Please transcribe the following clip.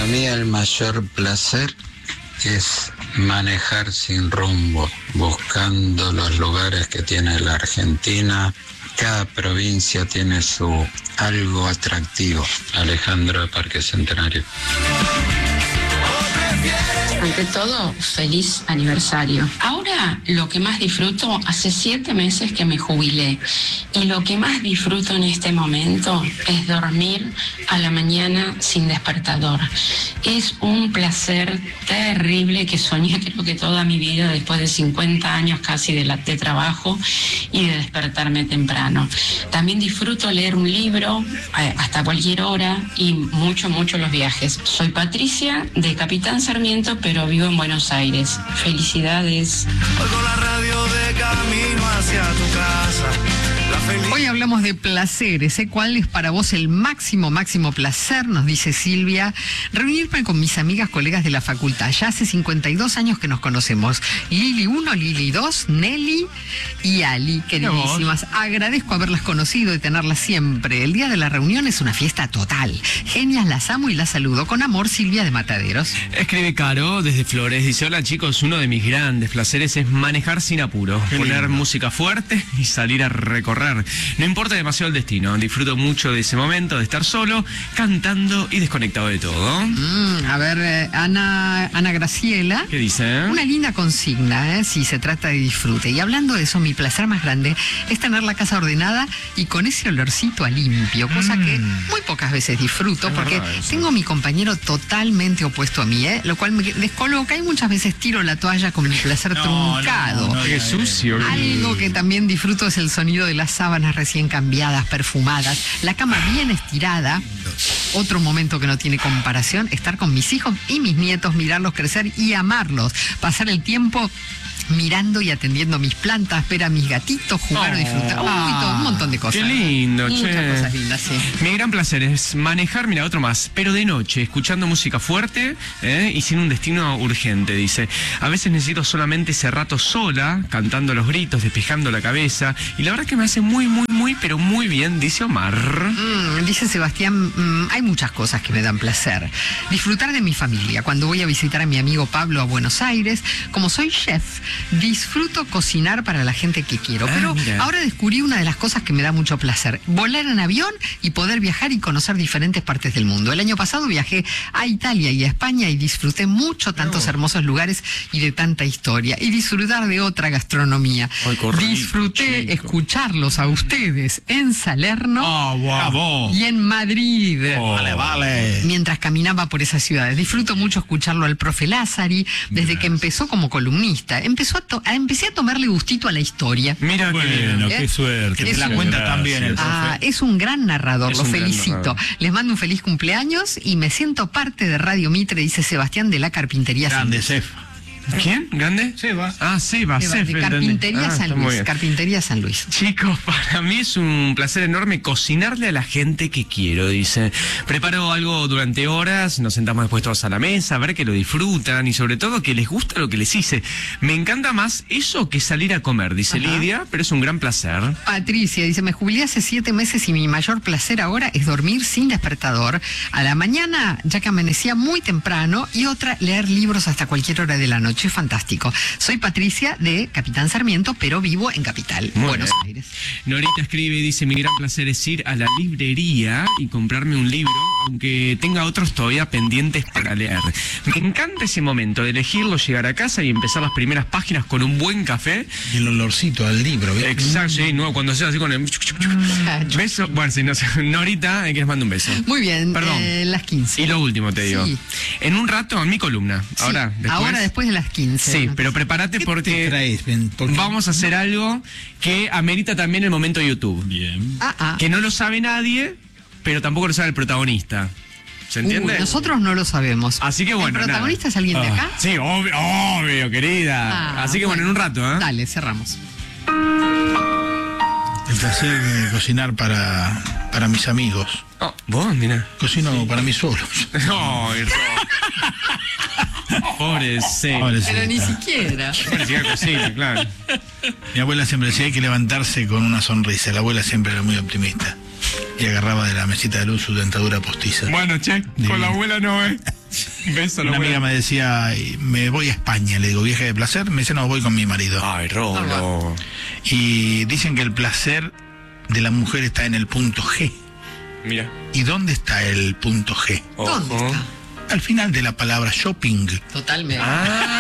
mí el mayor placer es manejar sin rumbo, buscando los lugares que tiene la Argentina. Cada provincia tiene su algo atractivo. Alejandro de Parque Centenario. Ante todo, feliz aniversario. Ahora lo que más disfruto, hace 7 meses que me jubilé, y lo que más disfruto en este momento es dormir a la mañana sin despertador. Es un placer terrible que soñé creo que toda mi vida, después de 50 años casi de trabajo y de despertarme temprano. También disfruto leer un libro hasta cualquier hora y mucho los viajes. Soy Patricia de Capitán Sarmiento, pero vivo en Buenos Aires. Felicidades. Oigo la radio de camino hacia tu casa. Hoy hablamos de placeres, ¿eh? ¿Cuál es para vos el máximo placer? Nos dice Silvia. Reunirme con mis amigas, colegas de la facultad. Ya hace 52 años que nos conocemos. Lili 1, Lili 2, Nelly y Ali, queridísimas. Agradezco haberlas conocido y tenerlas siempre. El día de la reunión es una fiesta total. Genias, las amo y las saludo. Con amor, Silvia de Mataderos. Escribe Caro desde Flores. Dice: hola chicos, uno de mis grandes placeres es manejar sin apuro. Poner música fuerte y salir a recorrer. No importa demasiado el destino, disfruto mucho de ese momento de estar solo, cantando y desconectado de todo. A ver, Ana Graciela. ¿Qué dice? Una linda consigna, si se trata de disfrute. Y hablando de eso, mi placer más grande es tener la casa ordenada y con ese olorcito a limpio, cosa que muy pocas veces disfruto, porque tengo mi compañero totalmente opuesto a mí, lo cual me descoloca y muchas veces tiro la toalla con mi placer truncado. Qué sucio. Algo que también disfruto es el sonido de las sábanas recién cambiadas, perfumadas, la cama bien estirada. Otro momento que no tiene comparación, estar con mis hijos y mis nietos, mirarlos crecer y amarlos, pasar el tiempo mirando y atendiendo mis plantas, ver a mis gatitos jugar o disfrutar. Todo, un montón de cosas. Qué lindo, Muchas cosas lindas, sí. Mi gran placer es manejar, mira, otro más, pero de noche, escuchando música fuerte y sin un destino urgente, dice. A veces necesito solamente ese rato sola, cantando los gritos, despejando la cabeza, y la verdad que me hace pero muy bien, dice Omar. Dice Sebastián, hay muchas cosas que me dan placer. Disfrutar de mi familia. Cuando voy a visitar a mi amigo Pablo a Buenos Aires, como soy chef, disfruto cocinar para la gente que quiero. Pero ahora descubrí una de las cosas que me da mucho placer: volar en avión y poder viajar y conocer diferentes partes del mundo. El año pasado viajé a Italia y a España y disfruté mucho tantos hermosos lugares y de tanta historia. Y disfrutar de otra gastronomía. Disfruté escucharlos a ustedes en Salerno y en Madrid. Vale. Mientras caminaba por esas ciudades. Disfruto mucho escucharlo al profe Lázari desde que empezó como columnista. Empecé a tomarle gustito a la historia. Mira, bueno, qué suerte. Que te la cuenta también el profe. Es un gran narrador, Es lo un gran felicito. narrador. Les mando un feliz cumpleaños y me siento parte de Radio Mitre, dice Sebastián de la Carpintería San Grande Luis. Cefa. ¿Quién? ¿Grande? Seba. Ah, Seba, De Carpintería San Luis. Carpintería San Luis. Chicos, para mí es un placer enorme cocinarle a la gente que quiero, dice. Preparo algo durante horas, nos sentamos después todos a la mesa, a ver que lo disfrutan y sobre todo que les gusta lo que les hice. Me encanta más eso que salir a comer, dice Lidia, pero es un gran placer. Patricia dice: me jubilé hace 7 meses y mi mayor placer ahora es dormir sin despertador a la mañana, ya que amanecía muy temprano, y otra, leer libros hasta cualquier hora de la noche. Fantástico. Soy Patricia de Capitán Sarmiento, pero vivo en Capital, Buenos Aires. Norita escribe y dice: mi gran placer es ir a la librería y comprarme un libro, aunque tenga otros todavía pendientes para leer. Me encanta ese momento de elegirlo, llegar a casa y empezar las primeras páginas con un buen café. Y el olorcito al libro, ¿viste? Exacto, sí, no, cuando sea así con el beso. Bueno, si no sé, Norita, que les mando un beso. Muy bien, Perdón. las 15. Y lo último te digo. Sí. En un rato, en mi columna. Ahora, después de las 15. Sí, pero prepárate porque vamos a hacer algo que amerita también el momento YouTube. Bien. Que no lo sabe nadie, pero tampoco lo sabe el protagonista. ¿Se entiende? Nosotros no lo sabemos. Así que bueno, ¿El protagonista es alguien de acá? Sí, obvio, querida. Así que bueno, en un rato, Dale, cerramos. El placer de cocinar para mis amigos. Vos, mira. Cocino para mí solos. No, pobrecito. Pero ni siquiera. Cocina, claro. Mi abuela siempre decía: hay que levantarse con una sonrisa. La abuela siempre era muy optimista y agarraba de la mesita de luz su dentadura postiza. Bueno, che, con la abuela no, Beso, Una amiga me decía, me voy a España. Le digo, ¿viaje de placer? Me dice, no, voy con mi marido. Ay, Rolo. Y dicen que el placer de la mujer está en el punto G. Mira. ¿Y dónde está el punto G? ¿Dónde Ojo. está? Al final de la palabra shopping. Totalmente. Ah.